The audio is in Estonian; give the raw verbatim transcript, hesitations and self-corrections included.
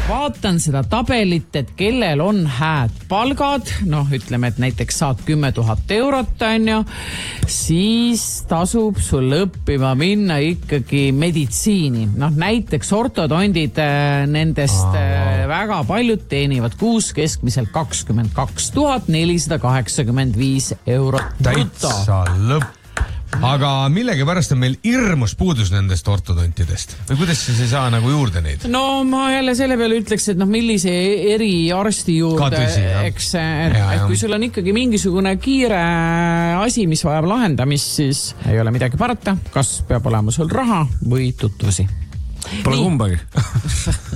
vaatan seda tabelit, et kellel on hääd palgad, noh, ütleme, et näiteks saad kümme tuhat eurot, on ju, siis tasub sul õppima minna ikkagi meditsiini. Noh, näiteks ortodondid nendest Aa. väga paljud teenivad kuus keskmiselt kakskümmend kaks tuhat nelisada kaheksakümmend viis eurot. Täitsa lõpp. Aga millegi pärast on meil hirmus puudus nendest ortodontidest? Või kuidas siis ei saa nagu juurde neid? No ma jälle selle peale ütleks, et noh, millise eriarsti juurde, tõsi, eks, et, ja, et kui sul on ikkagi mingisugune kiire asi, mis vajab lahendamist, siis ei ole midagi parata. Kas peab olema sul raha või tutvusi? Pole kumbagi.